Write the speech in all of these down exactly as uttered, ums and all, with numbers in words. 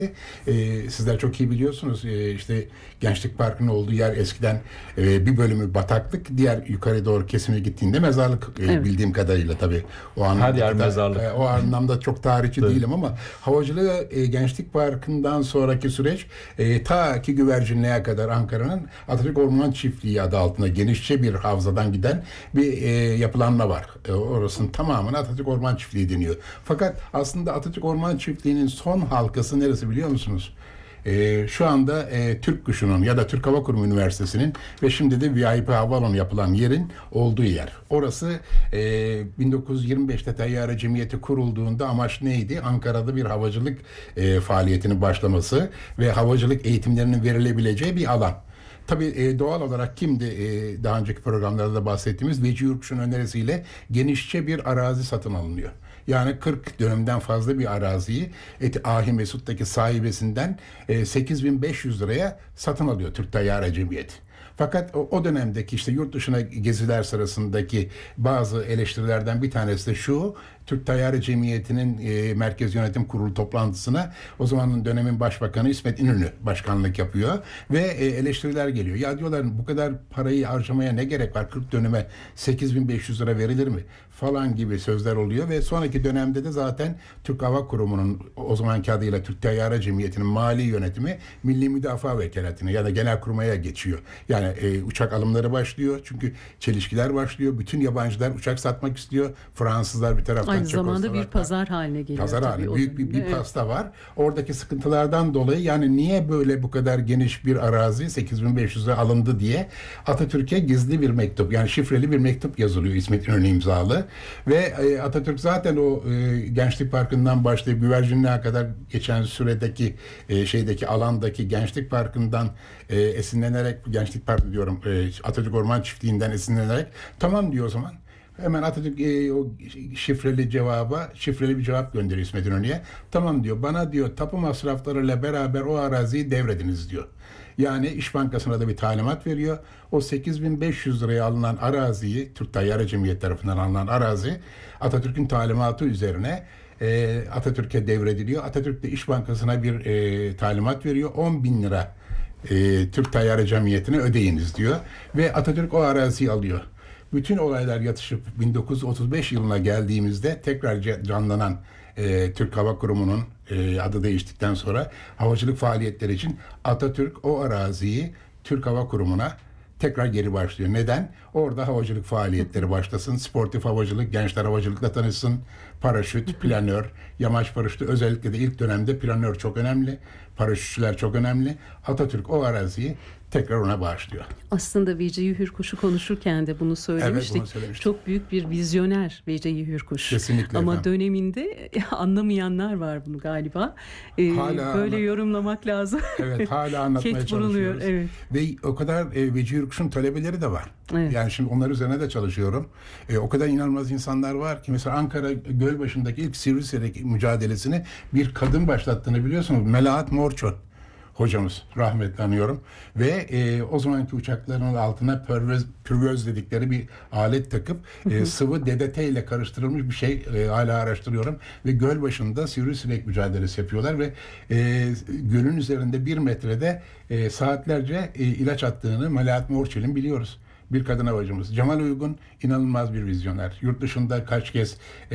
E, sizler çok iyi biliyorsunuz, e, işte Gençlik Parkı'nın olduğu yer eskiden e, bir bölümü bataklık, diğer yukarı doğru kesime gittiğinde mezarlık, e, Evet. bildiğim kadarıyla tabii. O Her yer anlamda, mezarlık. e, o anlamda çok tarihçi değilim ama Havacılığı e, Gençlik Parkı'ndan sonraki süreç e, ta ki Güvercinliğe kadar Ankara'nın Atatürk Orman Çiftliği adı altında genişçe bir havzadan giden bir e, yapılanma var. E, orasının tamamına Atatürk Orman Çiftliği deniyor. Fakat aslında Atatürk Orman Çiftliği'nin son halkası neresi biliyor musunuz? Ee, şu anda e, Türk Kuşu'nun ya da Türk Hava Kurumu Üniversitesi'nin ve şimdi de V I P Havaalanı yapılan yerin olduğu yer. Orası e, bin dokuz yüz yirmi beşte Tayyare Cemiyeti kurulduğunda amaç neydi? Ankara'da bir havacılık e, faaliyetinin başlaması ve havacılık eğitimlerinin verilebileceği bir alan. Tabii e, doğal olarak kimdi, e, daha önceki programlarda da bahsettiğimiz Veci Yurkuş'un önerisiyle genişçe bir arazi satın alınıyor. Yani kırk dönümden fazla bir araziyi et, Ahi Mesut'taki sahibesinden e, sekiz bin beş yüz liraya satın alıyor Türk Tayyare Cemiyeti. Fakat o, o dönemdeki işte yurt dışına geziler sırasındaki bazı eleştirilerden bir tanesi de şu: Türk Tayyare Cemiyeti'nin e, Merkez Yönetim Kurulu toplantısına o zamanın dönemin Başbakanı İsmet İnönü başkanlık yapıyor ve e, eleştiriler geliyor. Ya diyorlar, bu kadar parayı harcamaya ne gerek var? kırk dönüme sekiz bin beş yüz lira verilir mi? Falan gibi sözler oluyor ve sonraki dönemde de zaten Türk Hava Kurumu'nun, o zamanki adıyla Türk Tayyare Cemiyeti'nin mali yönetimi Milli Müdafaa Vekalatı'na ya da Genelkurmay'a geçiyor. Yani e, uçak alımları başlıyor çünkü çelişkiler başlıyor. Bütün yabancılar uçak satmak istiyor. Fransızlar bir taraftan, Aynı zamanda bir Çekoslovaklar, pazar haline geliyor. pazar tabii haline. o Büyük bir, dönemde. bir Evet. pasta var. Oradaki sıkıntılardan dolayı, yani niye böyle bu kadar geniş bir arazi sekiz bin beş yüze alındı diye Atatürk'e gizli bir mektup, yani şifreli bir mektup yazılıyor İsmet İnönü imzalı. Ve e, Atatürk zaten o e, Gençlik Parkı'ndan başlayıp Güvercinliğe kadar geçen süredeki e, şeydeki alandaki Gençlik Parkı'ndan e, esinlenerek, Gençlik Parkı diyorum, e, Atatürk Orman Çiftliği'nden esinlenerek tamam diyor o zaman. Hemen Atatürk e, o şifreli cevaba, şifreli bir cevap gönderiyor İsmet İnönü'ye. Tamam diyor, bana diyor tapu masraflarıyla beraber o araziyi devrediniz diyor. Yani İş Bankası'na da bir talimat veriyor. O sekiz bin beş yüz liraya alınan araziyi, Türk Tayyare Cemiyeti tarafından alınan arazi Atatürk'ün talimatı üzerine e, Atatürk'e devrediliyor. Atatürk de İş Bankası'na bir e, talimat veriyor. on bin lira e, Türk Tayyare Cemiyeti'ne ödeyiniz diyor. Ve Atatürk o araziyi alıyor. Bütün olaylar yatışıp bin dokuz yüz otuz beş yılına geldiğimizde tekrar canlanan e, Türk Hava Kurumu'nun e, adı değiştikten sonra havacılık faaliyetleri için Atatürk o araziyi Türk Hava Kurumu'na tekrar geri başlıyor. Neden? Orada havacılık faaliyetleri başlasın. Sportif havacılık, gençler havacılıkla tanışsın. Paraşüt, planör, yamaç paraşütü, özellikle de ilk dönemde planör çok önemli. Paraşütçüler çok önemli. Atatürk o araziyi tekrar ona bağışlıyor. Aslında Vecihi Hürkuş'u konuşurken de bunu söylemiştik. Evet, bunu söylemiştik. Çok büyük bir vizyoner Vecihi Hürkuş. Kesinlikle Ama efendim. döneminde anlamayanlar var bunu galiba. Ee, Hala böyle anlat- yorumlamak lazım. Evet, hala anlatmaya Ket vuruluyor, çalışıyoruz. evet. Ve o kadar e, Vecihi Hürkuş'un talebeleri de var. Evet. Yani şimdi onlar üzerine de çalışıyorum. E, o kadar inanılmaz insanlar var ki, mesela Ankara Gölbaşı'ndaki ilk Sivrisinek mücadelesini bir kadın başlattığını biliyorsunuz. Melahat Morço hocamız, rahmetli anıyorum. Ve e, o zamanki uçakların altına pürvöz, pürvöz dedikleri bir alet takıp e, sıvı D D T ile karıştırılmış bir şey e, hala araştırıyorum. Ve göl başında sivrisinek mücadelesi yapıyorlar ve e, gölün üzerinde bir metrede e, saatlerce e, ilaç attığını Melahat Morço'nun biliyoruz. Bir kadın havacımız. Cemal Uygun inanılmaz bir vizyoner. Yurt dışında kaç kez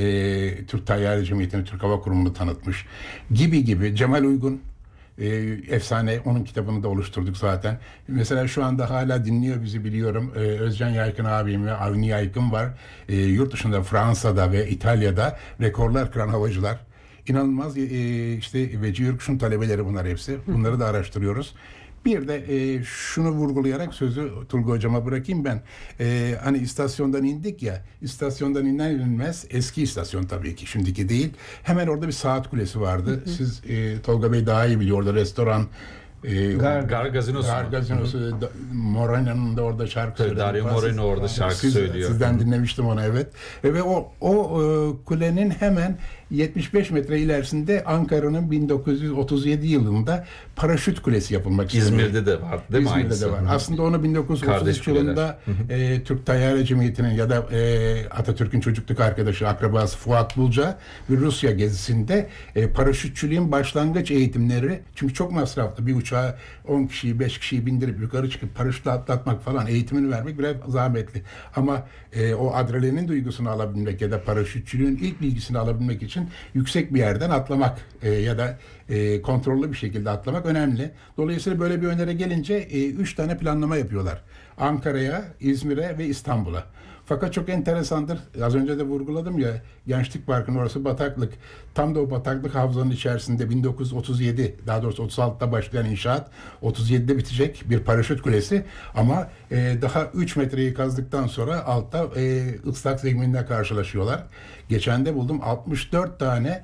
e, Türk Tayyare Cemiyeti'ni, Türk Hava Kurumu'nu tanıtmış. Gibi gibi. Cemal Uygun e, efsane. Onun kitabını da oluşturduk zaten. Mesela şu anda hala dinliyor bizi, biliyorum. E, Özcan Yaykın abim ve Avni Yaykın var. E, yurt dışında Fransa'da ve İtalya'da rekorlar kıran havacılar. İnanılmaz e, işte Vecihi Hürkuş'un talebeleri bunlar hepsi. Bunları da araştırıyoruz. Bir de e, şunu vurgulayarak sözü Tulga Hocama bırakayım ben. E, hani istasyondan indik ya, istasyondan iner inmez, eski istasyon tabii ki, şimdiki değil. Hemen orada bir saat kulesi vardı. Hı hı. Siz e, Tolga Bey daha iyi biliyor, orada restoran, E, Gar, Gar Gazinosu. Gar Gazinosu. Da, Moreno'nun da orada şarkı söyledi. Dario Moreno orada şarkı Siz, söylüyor. Sizden dinlemiştim onu, evet. E, ve o, o e, kulenin hemen yetmiş beş metre ilerisinde Ankara'nın bin dokuz yüz otuz yedi yılında paraşüt kulesi yapılmak isteniyor. İzmir'de de var değil mi? İzmir'de aynısı? de var. Aslında onu bin dokuz yüz otuz üç yılında e, Türk Tayyare Cemiyeti'nin ya da e, Atatürk'ün çocukluk arkadaşı, akrabası Fuat Bulca bir Rusya gezisinde e, paraşütçülüğün başlangıç eğitimleri, çünkü çok masraflı, bir uçağa on kişiyi beş kişiyi bindirip yukarı çıkıp paraşütle atlatmak falan, eğitimini vermek biraz zahmetli. Ama e, o adrenalin duygusunu alabilmek ya da paraşütçülüğün ilk bilgisini alabilmek için yüksek bir yerden atlamak e, ya da e, kontrollü bir şekilde atlamak önemli. Dolayısıyla böyle bir öneri gelince e, üç tane planlama yapıyorlar. Ankara'ya, İzmir'e ve İstanbul'a. Fakat çok enteresandır. Az önce de vurguladım ya, Gençlik Parkı'nın orası bataklık. Tam da o bataklık havzanın içerisinde bin dokuz yüz otuz yedi, daha doğrusu otuz altıda başlayan inşaat otuz yedide bitecek bir paraşüt kulesi. Ama e, daha üç metreyi kazdıktan sonra altta e, ıslak zeminle karşılaşıyorlar. Geçen de buldum altmış dört tane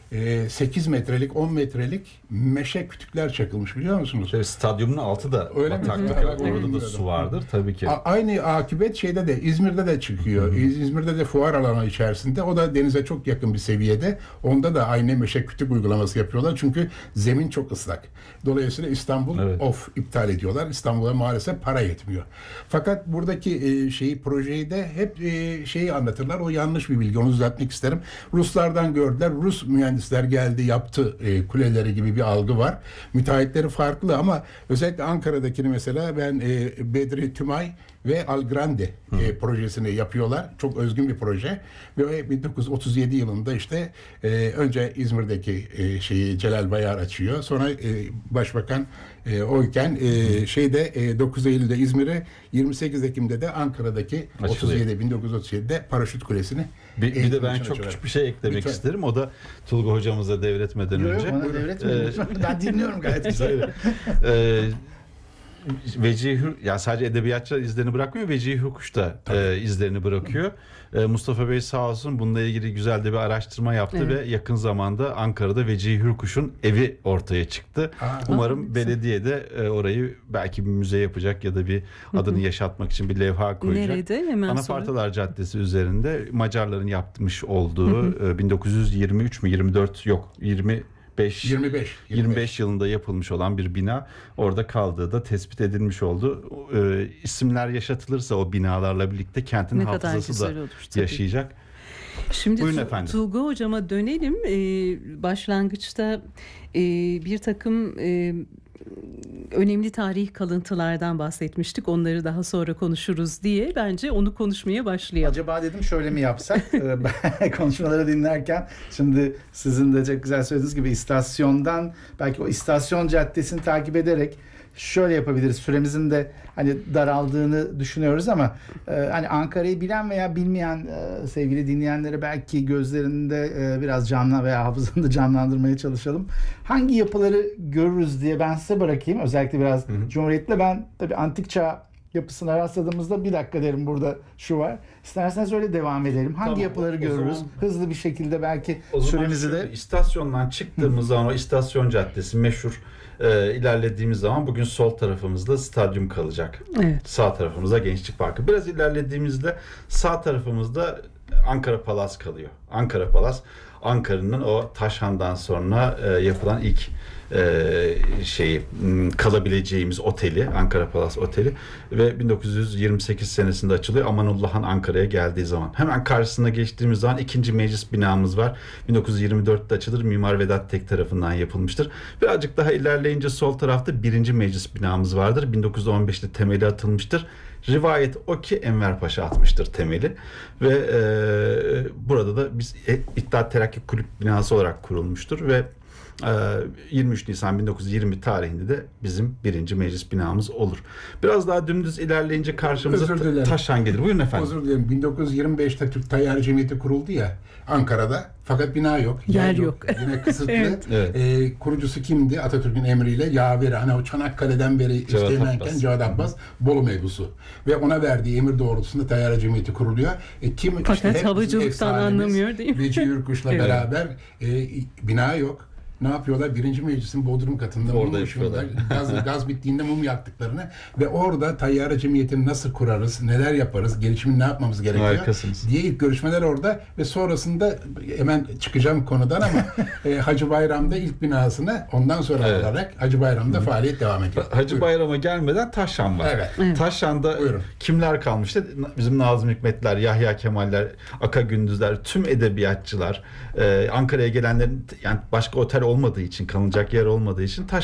sekiz metrelik, on metrelik meşe kütükler çakılmış, biliyor musunuz? Tabii stadyumun altı da öyle bataklık. Orada da su vardır tabii ki. A- aynı akıbet şeyde de, İzmir'de de çıkıyor. Hı-hı. İzmir'de de fuar alanı içerisinde. O da denize çok yakın bir seviyede. Onda da aynı meşe kütük uygulaması yapıyorlar. Çünkü zemin çok ıslak. Dolayısıyla İstanbul evet. off iptal ediyorlar. İstanbul'a maalesef para yetmiyor. Fakat buradaki e, şeyi, projeyi de hep e, şeyi anlatırlar. O yanlış bir bilgi. Onu düzeltmek isterim. Ruslardan gördüler. Rus mühendisler geldi, yaptı e, kuleleri gibi bir algı var. Müteahhitleri farklı ama özellikle Ankara'dakini mesela ben e, Bedri Tümay ve Algrande e, projesini yapıyorlar. Çok özgün bir proje. Ve bin dokuz yüz otuz yedi yılında işte e, önce İzmir'deki e, şeyi Celal Bayar açıyor. Sonra e, Başbakan e, oyken e, şeyde e, dokuz Eylül'de İzmir'e, yirmi sekiz Ekim'de de Ankara'daki otuz yedi bin dokuz yüz otuz yedi'de paraşüt kulesini. Bir, bir de ben çok küçük bir şey eklemek Lütfen. isterim. O da Tulga hocamıza devretmeden Yok, önce. Yok bana devretmeyin. Ee, ben dinliyorum gayet güzel. ee, Vecihi Hür, yani sadece edebiyatçılar izlerini bırakmıyor, Vecihi Hürkuş da e, izlerini bırakıyor. E, Mustafa Bey sağ olsun bununla ilgili güzel de bir araştırma yaptı evet. ve yakın zamanda Ankara'da Vecihi Hürkuş'un evi ortaya çıktı. Aa, Umarım aa, belediye de e, orayı belki bir müze yapacak ya da bir adını yaşatmak için bir levha koyacak. Nerede? Hemen Anafartalar Caddesi üzerinde Macarların yapmış olduğu e, bin dokuz yüz yirmi üç mü yirmi dört yok yirmi beş, yirmi beş, yirmi beş yılında yapılmış olan bir bina orada kaldığı da tespit edilmiş oldu. Ee, isimler yaşatılırsa o binalarla birlikte kentin ne hafızası da olur, yaşayacak. Şimdi tu- Tulga hocama dönelim. Ee, başlangıçta e, bir takım e, önemli tarih kalıntılardan bahsetmiştik. Onları daha sonra konuşuruz diye. Bence onu konuşmaya başlayalım. Acaba dedim şöyle mi yapsak? Konuşmaları dinlerken şimdi sizin de çok güzel söylediğiniz gibi istasyondan belki o istasyon caddesini takip ederek şöyle yapabiliriz. Süremizin de hani daraldığını düşünüyoruz ama e, hani Ankara'yı bilen veya bilmeyen e, sevgili dinleyenlere belki gözlerinde e, biraz canlı veya hafızanda canlandırmaya çalışalım. Hangi yapıları görürüz diye ben size bırakayım. Özellikle biraz hı hı. Cumhuriyet'le ben tabii antik çağ yapısına rastladığımızda bir dakika derim, burada şu var. İsterseniz öyle devam edelim. Hangi tamam, yapıları görürüz? Zaman, hızlı bir şekilde belki süremizi de. İstasyondan çıktığımız zaman o istasyon caddesi meşhur. E, ilerlediğimiz zaman bugün sol tarafımızda stadyum kalacak. Evet. Sağ tarafımızda Gençlik Parkı. Biraz ilerlediğimizde sağ tarafımızda Ankara Palas kalıyor. Ankara Palas, Ankara'nın o Taşhan'dan sonra e, yapılan ilk e, şeyi kalabileceğimiz oteli, Ankara Palas Oteli ve bin dokuz yüz yirmi sekiz senesinde açılıyor. Amanullah Han Ankara'ya geldiği zaman. Hemen karşısına geçtiğimiz zaman ikinci meclis binamız var. bin dokuz yüz yirmi dörtte açılır. Mimar Vedat Tek tarafından yapılmıştır. Birazcık daha ilerleyince sol tarafta birinci meclis binamız vardır. bin dokuz yüz on beşte temeli atılmıştır. Rivayet o ki Enver Paşa atmıştır temeli ve e, burada da biz İttihat Terakki Kulüp binası olarak kurulmuştur ve e, yirmi üç Nisan bin dokuz yüz yirmi tarihinde de bizim birinci meclis binamız olur. Biraz daha dümdüz ilerleyince karşımıza Taşhan gelir. Buyurun efendim. Özür dilerim. bin dokuz yüz yirmi beşte Türk Tayyare Cemiyeti kuruldu ya Ankara'da. Fakat bina yok. Yer, yer yok. yok. Yine kısıtlı. evet. Evet. E, kurucusu kimdi? Atatürk'ün emriyle yaveri. Hani o Çanakkale'den beri istenenken Cevat Abbas Bolu mevzusu. Ve ona verdiği emir doğrultusunda Tayyare Cemiyeti kuruluyor. E, kim, Fakat işte havacılıktan anlamıyor değil mi? Vecihi Hürkuş'la evet. beraber e, bina yok. ne yapıyorlar? Birinci meclisin bodrum katında Orada mum ışığında gaz, gaz bittiğinde mum yaktıklarını ve orada tayyare cemiyetini nasıl kurarız, neler yaparız, gelişimini ne yapmamız gerekiyor Harikasınız. diye ilk görüşmeler orada ve sonrasında hemen çıkacağım konudan ama e, Hacı Bayram'da ilk binasını ondan sonra evet. alarak Hacı Bayram'da Hı. faaliyet devam ediyor. Hacı Buyurun. Bayram'a gelmeden Taşhan var. Evet. Evet. Taşhan'da Buyurun. kimler kalmıştı? Bizim Nazım Hikmetler, Yahya Kemaller, Aka Gündüzler, tüm edebiyatçılar, e, Ankara'ya gelenlerin yani başka otel olmadığı için, kalınacak yer olmadığı için Taş